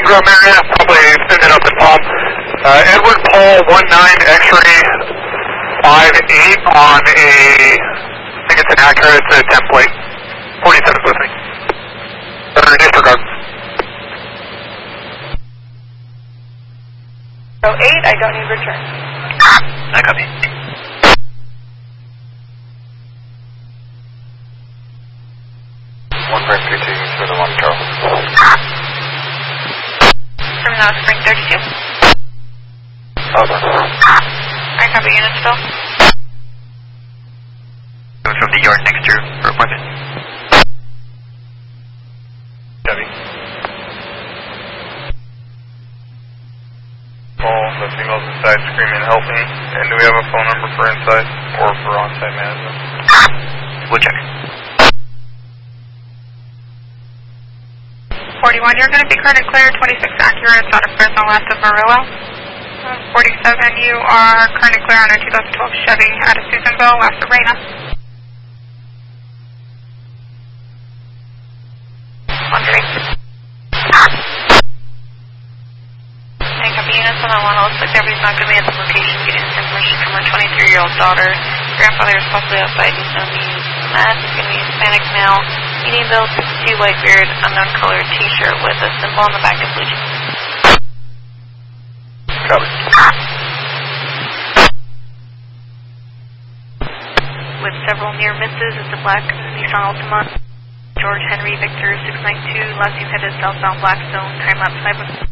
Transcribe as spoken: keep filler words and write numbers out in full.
Grove area, probably send it up in Palm. Uh, Edward Paul one nine X-ray five eight on a, I think it's an Acura, it's a template. forty-seven's with me. Or disregard. So eight, I don't need return. I copy. one five three two for the one Charles. From now, Spring thirty-two. Over. I copy unit still. From the yard next to for appointment. Copy. Call the females inside screaming, help me. And do we have a phone number for inside or for on-site management? We'll check. forty-one, you're going to be current and clear. twenty-six Acura, it's out of Fresno, west of Murillo. forty-seven, you are current and clear on a two thousand twelve Chevy out of Susanville, west of Reyna. one three. Hey, copy units on that one. It looks like everybody's not going to be at the location getting this information from her twenty-three-year-old daughter. Grandfather is possibly outside. He's known to use meth. He's going to be Hispanic male. Eating bill, sixty-two, white beard, unknown color t-shirt with a symbol on the back of blue jeans. Copy. With several near misses, it's a black Nissan Altima. George Henry Victor six nine two, last seen headed southbound Blackstone, time lapse five.